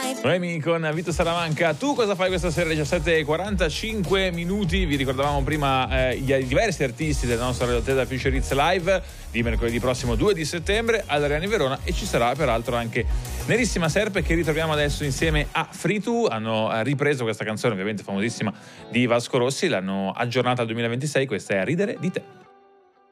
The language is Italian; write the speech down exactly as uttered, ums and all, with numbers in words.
Noemi con Vito Salamanca. Tu cosa fai questa sera alle diciassette e quarantacinque minuti? Vi ricordavamo prima eh, i diversi artisti del nostro Radio Tedda Future Hits Live di mercoledì prossimo due di settembre all'Arena di Verona, e ci sarà peraltro anche Nerissima Serpe, che ritroviamo adesso insieme a Fritu. Hanno ripreso questa canzone ovviamente famosissima di Vasco Rossi, l'hanno aggiornata al duemilaventisei. Questa è A ridere di te.